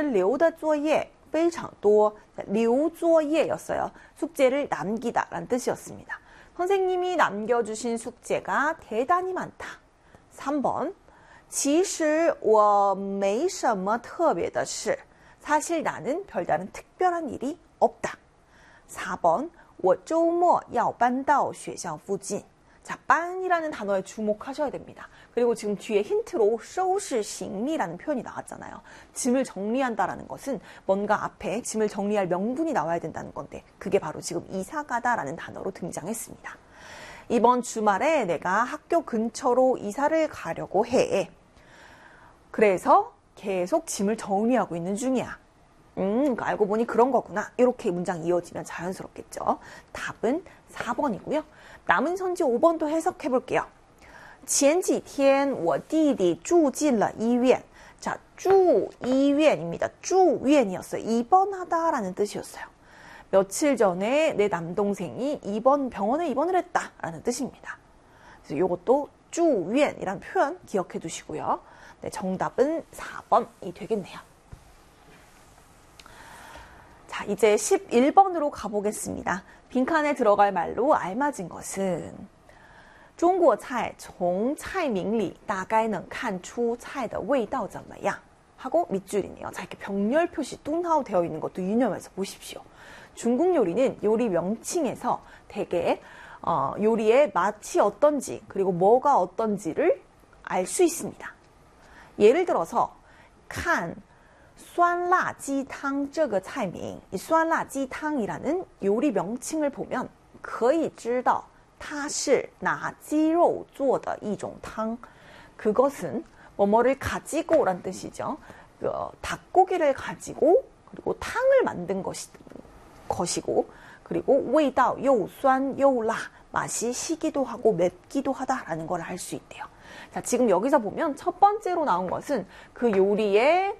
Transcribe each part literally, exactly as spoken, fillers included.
留的作业非常多. 留作业였어요. 숙제를 남기다 라는 뜻이었습니다. 선생님이 남겨주신 숙제가 대단히 많다. 삼 번. 其实我没什么特别的事. 사실 나는 별다른 특별한 일이 없다. 사 번. 我周末要搬到学校附近. 자, 빤이라는 단어에 주목하셔야 됩니다. 그리고 지금 뒤에 힌트로 收拾行李라는 표현이 나왔잖아요. 짐을 정리한다라는 것은 뭔가 앞에 짐을 정리할 명분이 나와야 된다는 건데 그게 바로 지금 이사가다라는 단어로 등장했습니다. 이번 주말에 내가 학교 근처로 이사를 가려고 해. 그래서 계속 짐을 정리하고 있는 중이야. 음, 알고 보니 그런 거구나. 이렇게 문장이 이어지면 자연스럽겠죠. 답은 사 번이고요. 남은 선지 오 번도 해석해 볼게요. 前几天我弟弟住进了医院. 자, 住医院입니다. 住院이었어요. 입원하다 라는 뜻이었어요. 며칠 전에 내 남동생이 입원, 병원에 입원을 했다 라는 뜻입니다. 그래서 이것도 住院이라는 표현 기억해 두시고요. 네, 정답은 사 번이 되겠네요. 자, 이제 십일 번으로 가보겠습니다. 빈칸에 들어갈 말로 알맞은 것은 中国菜从菜名里大概能看出菜的味道怎么样 하고 밑줄이네요. 자, 이렇게 병렬 표시 뚱하오 되어 있는 것도 유념해서 보십시오. 중국 요리는 요리 명칭에서 대개 어, 요리의 맛이 어떤지 그리고 뭐가 어떤지를 알 수 있습니다. 예를 들어서 칸酸辣鸡汤这个菜名, 이酸辣鸡汤이라는 요리 명칭을 보면 可以知道它是拿鸡肉做的一种汤. 그것은 뭐뭐를 가지고 라는 뜻이죠. 그, 닭고기를 가지고 그리고 탕을 만든 것이, 것이고 그리고 味道又酸又辣, 맛이 시기도 하고 맵기도 하다라는 걸 알 수 있대요. 자, 지금 여기서 보면 첫 번째로 나온 것은 그 요리의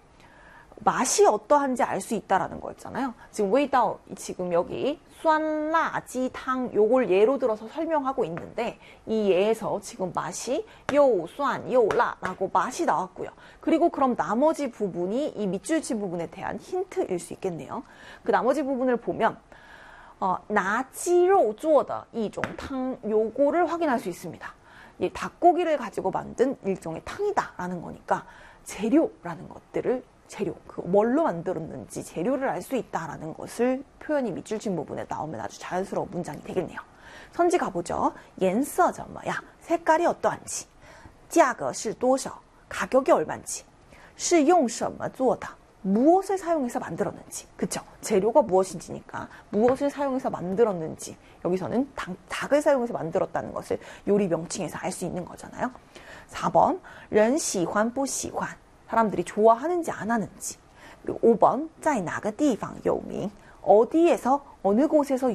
맛이 어떠한지 알 수 있다라는 거였잖아요. 지금 味道 지금 여기 酸辣鸡汤 요걸 예로 들어서 설명하고 있는데 이 예에서 지금 맛이 又酸又辣 라고 맛이 나왔고요. 그리고 그럼 나머지 부분이 이 밑줄치 부분에 대한 힌트일 수 있겠네요. 그 나머지 부분을 보면 어, 拿鸡肉做的一种汤 요거를 확인할 수 있습니다. 이 닭고기를 가지고 만든 일종의 탕이다라는 거니까 재료라는 것들을 재료, 그 뭘로 만들었는지 재료를 알 수 있다라는 것을 표현이 밑줄친 부분에 나오면 아주 자연스러운 문장이 되겠네요. 선지 가보죠. 颜色怎么样? 색깔이 어떠한지. 价格是多少? 가격이 얼마인지. 是用什么做的? 무엇을 사용해서 만들었는지. 그쵸? 재료가 무엇인지니까 무엇을 사용해서 만들었는지. 여기서는 닭, 닭을 사용해서 만들었다는 것을 요리 명칭에서 알 수 있는 거잖아요. 사 번, 人喜欢不喜欢? 사람들이 좋아하는지 안 하는지. 그리고 오 번, 在哪个地方有名? 어디에서 어느 곳에서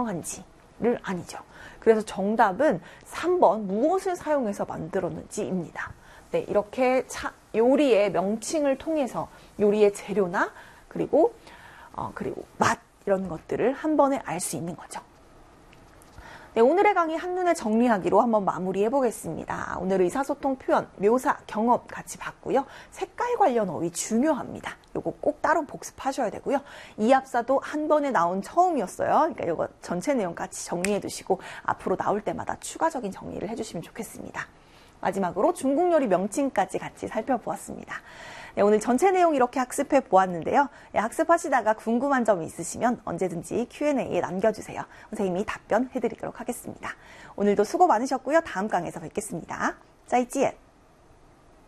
유명한지를 아니죠. 그래서 정답은 삼 번, 무엇을 사용해서 만들었는지입니다. 네, 이렇게 차, 요리의 명칭을 통해서 요리의 재료나 그리고 어, 그리고 맛 이런 것들을 한 번에 알 수 있는 거죠. 네, 오늘의 강의 한눈에 정리하기로 한번 마무리해 보겠습니다. 오늘 의사소통 표현, 묘사, 경험 같이 봤고요. 색깔 관련 어휘 중요합니다. 요거 꼭 따로 복습하셔야 되고요. 이 합사도 한 번에 나온 처음이었어요. 그러니까 요거 전체 내용 같이 정리해 두시고 앞으로 나올 때마다 추가적인 정리를 해주시면 좋겠습니다. 마지막으로 중국 요리 명칭까지 같이 살펴보았습니다. 네, 오늘 전체 내용 이렇게 학습해 보았는데요. 네, 학습하시다가 궁금한 점이 있으시면 언제든지 큐 앤 에이에 남겨주세요. 선생님이 답변해 드리도록 하겠습니다. 오늘도 수고 많으셨고요. 다음 강에서 뵙겠습니다. 再见.